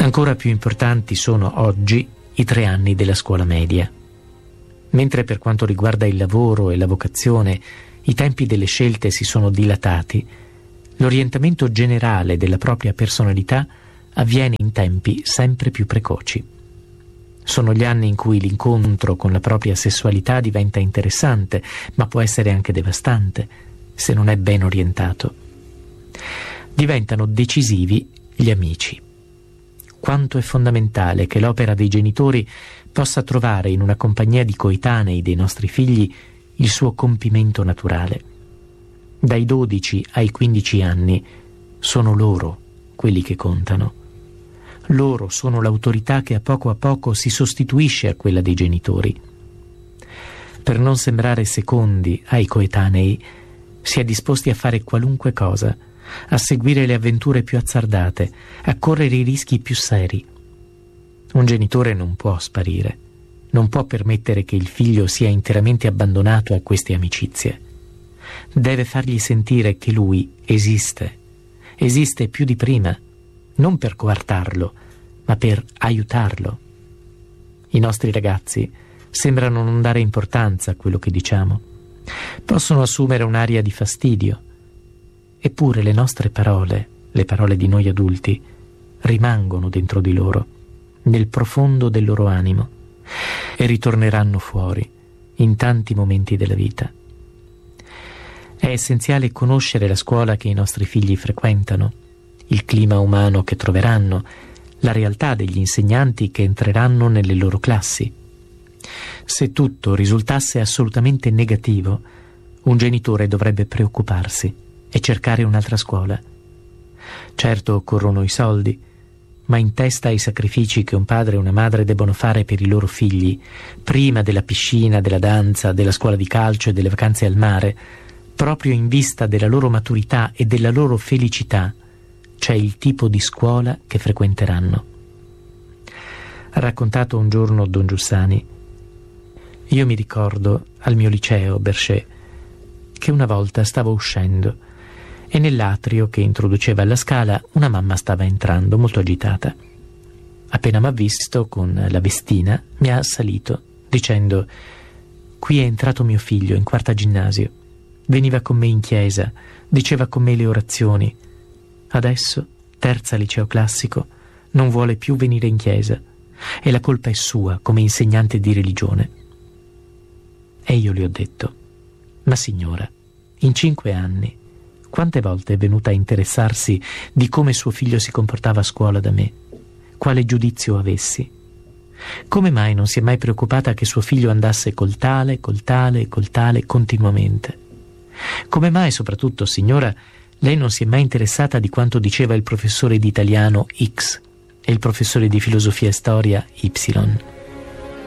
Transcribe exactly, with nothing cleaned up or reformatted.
Ancora più importanti sono oggi i tre anni della scuola media. Mentre per quanto riguarda il lavoro e la vocazione i tempi delle scelte si sono dilatati, l'orientamento generale della propria personalità avviene in tempi sempre più precoci. Sono gli anni in cui l'incontro con la propria sessualità diventa interessante, ma può essere anche devastante se non è ben orientato. Diventano decisivi gli amici. Quanto è fondamentale che l'opera dei genitori possa trovare in una compagnia di coetanei dei nostri figli il suo compimento naturale. Dai dodici ai quindici anni sono loro quelli che contano. Loro sono l'autorità che a poco a poco si sostituisce a quella dei genitori. Per non sembrare secondi ai coetanei, si è disposti a fare qualunque cosa, a seguire le avventure più azzardate, a correre i rischi più seri. Un genitore non può sparire, non può permettere che il figlio sia interamente abbandonato a queste amicizie. Deve fargli sentire che lui esiste, esiste più di prima, non per coartarlo, ma per aiutarlo. I nostri ragazzi sembrano non dare importanza a quello che diciamo. Possono assumere un'aria di fastidio. Eppure le nostre parole, le parole di noi adulti, rimangono dentro di loro, nel profondo del loro animo, e ritorneranno fuori in tanti momenti della vita. È essenziale conoscere la scuola che i nostri figli frequentano, il clima umano che troveranno, la realtà degli insegnanti che entreranno nelle loro classi. Se tutto risultasse assolutamente negativo, un genitore dovrebbe preoccuparsi e cercare un'altra scuola. Certo, occorrono i soldi, ma in testa ai sacrifici che un padre e una madre debbono fare per i loro figli, prima della piscina, della danza, della scuola di calcio e delle vacanze al mare, proprio in vista della loro maturità e della loro felicità, c'è il tipo di scuola che frequenteranno. Ha raccontato un giorno Don Giussani: io mi ricordo al mio liceo Berchet che una volta stavo uscendo e nell'atrio che introduceva alla scala una mamma stava entrando molto agitata. Appena m'ha visto con la vestina mi ha assalito dicendo: qui è entrato mio figlio in quarta ginnasio, veniva con me in chiesa, diceva con me le orazioni, adesso terza liceo classico non vuole più venire in chiesa e la colpa è sua come insegnante di religione. E io le ho detto: ma signora, in cinque anni quante volte è venuta a interessarsi di come suo figlio si comportava a scuola da me, quale giudizio avessi? Come mai non si è mai preoccupata che suo figlio andasse col tale, col tale e col tale continuamente? Come mai, soprattutto, signora, lei non si è mai interessata di quanto diceva il professore di italiano X e il professore di filosofia e storia Y?